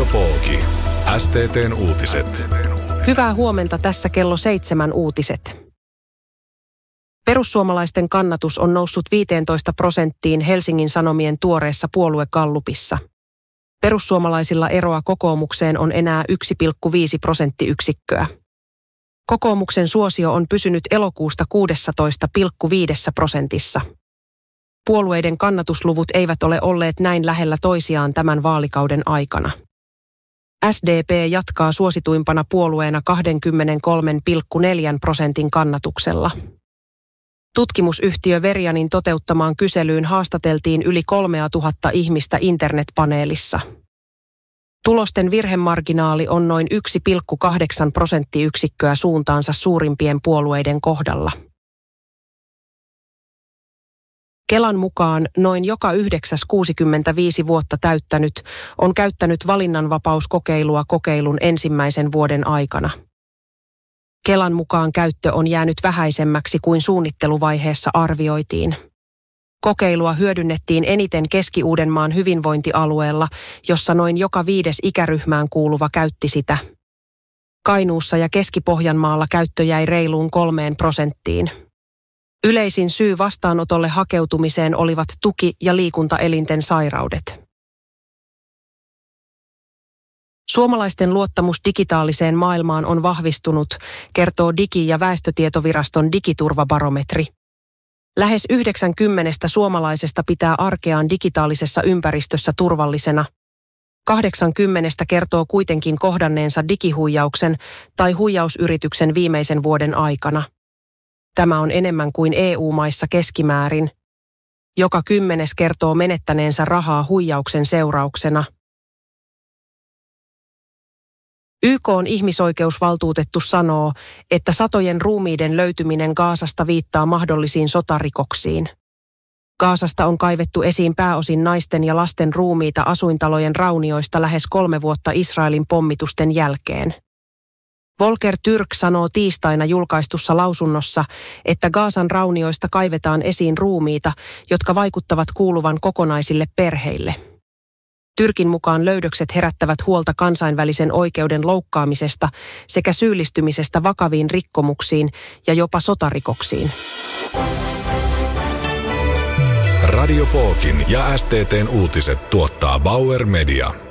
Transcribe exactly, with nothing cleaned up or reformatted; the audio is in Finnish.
Radiopooki. S T T:n uutiset. Hyvää huomenta, tässä kello seitsemän uutiset. Perussuomalaisten kannatus on noussut viisitoista prosenttiin Helsingin Sanomien tuoreessa puoluegallupissa. Perussuomalaisilla eroa kokoomukseen on enää yksi pilkku viisi prosenttiyksikköä. Kokoomuksen suosio on pysynyt elokuusta kuusitoista pilkku viisi prosentissa. Puolueiden kannatusluvut eivät ole olleet näin lähellä toisiaan tämän vaalikauden aikana. S D P jatkaa suosituimpana puolueena kaksikymmentäkolme pilkku neljä prosentin kannatuksella. Tutkimusyhtiö Verianin toteuttamaan kyselyyn haastateltiin yli kolmetuhatta ihmistä internetpaneelissa. Tulosten virhemarginaali on noin yksi pilkku kahdeksan prosenttiyksikköä suuntaansa suurimpien puolueiden kohdalla. Kelan mukaan noin joka yhdeksäs kuusikymmentäviisi vuotta täyttänyt on käyttänyt valinnanvapauskokeilua kokeilun ensimmäisen vuoden aikana. Kelan mukaan käyttö on jäänyt vähäisemmäksi kuin suunnitteluvaiheessa arvioitiin. Kokeilua hyödynnettiin eniten Keski-Uudenmaan hyvinvointialueella, jossa noin joka viides ikäryhmään kuuluva käytti sitä. Kainuussa ja Keski-Pohjanmaalla käyttö jäi reiluun kolmeen prosenttiin. Yleisin syy vastaanotolle hakeutumiseen olivat tuki- ja liikuntaelinten sairaudet. Suomalaisten luottamus digitaaliseen maailmaan on vahvistunut, kertoo Digi- ja väestötietoviraston digiturvabarometri. Lähes yhdeksänkymmentä suomalaisesta pitää arkeaan digitaalisessa ympäristössä turvallisena. kahdeksankymmentä kertoo kuitenkin kohdanneensa digihuijauksen tai huijausyrityksen viimeisen vuoden aikana. Tämä on enemmän kuin E U-maissa keskimäärin. Joka kymmenes kertoo menettäneensä rahaa huijauksen seurauksena. Y K:n ihmisoikeusvaltuutettu sanoo, että satojen ruumiiden löytyminen Gazasta viittaa mahdollisiin sotarikoksiin. Gazasta on kaivettu esiin pääosin naisten ja lasten ruumiita asuintalojen raunioista lähes kolme vuotta Israelin pommitusten jälkeen. Volker Türk sanoo tiistaina julkaistussa lausunnossa, että Gazan raunioista kaivetaan esiin ruumiita, jotka vaikuttavat kuuluvan kokonaisille perheille. Türkin mukaan löydökset herättävät huolta kansainvälisen oikeuden loukkaamisesta sekä syyllistymisestä vakaviin rikkomuksiin ja jopa sotarikoksiin. Radiopookin ja S T T:n uutiset tuottaa Bauer Media.